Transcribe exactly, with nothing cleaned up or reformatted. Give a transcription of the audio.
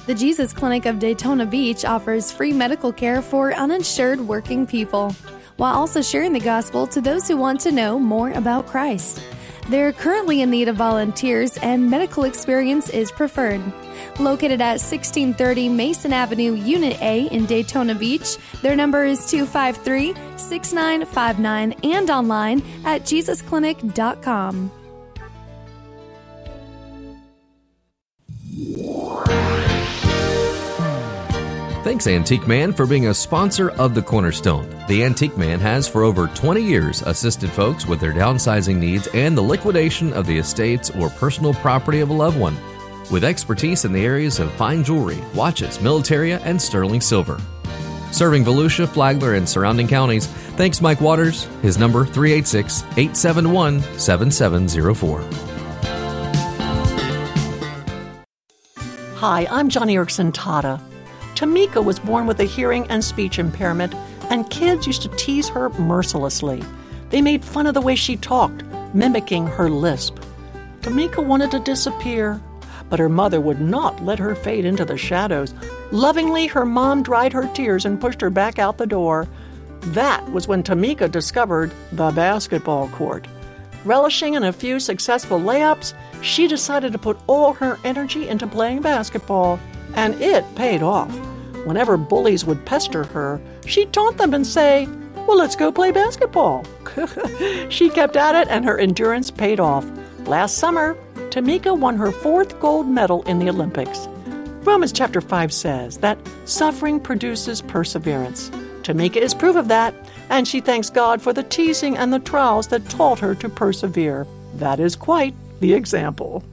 The Jesus Clinic of Daytona Beach offers free medical care for uninsured working people, while also sharing the gospel to those who want to know more about Christ. They're currently in need of volunteers, and medical experience is preferred. Located at sixteen thirty Mason Avenue, Unit A in Daytona Beach, their number is two five three, six nine five nine and online at jesus clinic dot com. Thanks, Antique Man, for being a sponsor of The Cornerstone. The Antique Man has, for over twenty years, assisted folks with their downsizing needs and the liquidation of the estates or personal property of a loved one, with expertise in the areas of fine jewelry, watches, militaria, and sterling silver. Serving Volusia, Flagler, and surrounding counties, thanks Mike Waters. His number, three eight six, eight seven one, seven seven zero four. Hi, I'm Johnny Erickson Tata. Tamika was born with a hearing and speech impairment, and kids used to tease her mercilessly. They made fun of the way she talked, mimicking her lisp. Tamika wanted to disappear, but her mother would not let her fade into the shadows. Lovingly, her mom dried her tears and pushed her back out the door. That was when Tamika discovered the basketball court. Relishing in a few successful layups, she decided to put all her energy into playing basketball, and it paid off. Whenever bullies would pester her, she'd taunt them and say, "Well, let's go play basketball." She kept at it, and her endurance paid off. Last summer, Tamika won her fourth gold medal in the Olympics. Romans chapter five says that suffering produces perseverance. Tamika is proof of that, and she thanks God for the teasing and the trials that taught her to persevere. That is quite the example.